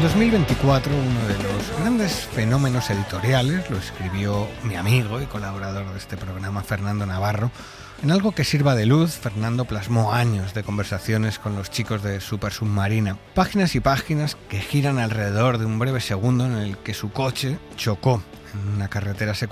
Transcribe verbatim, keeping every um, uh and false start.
dos mil veinticuatro, uno de los grandes fenómenos editoriales lo escribió mi amigo y colaborador de este programa, Fernando Navarro. En algo que sirva de luz, Fernando plasmó años de conversaciones con los chicos de Super Submarina. Páginas y páginas que giran alrededor de un breve segundo en el que su coche chocó en una carretera secundaria